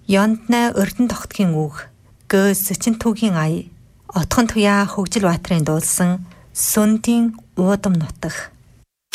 Ёнднай Өрдөн тогтгийн үг, Гö Сэчин түүгийн ая, Отхон Туяа Хөгжил Баатрын дуулсан Сүндийн уудам нутах.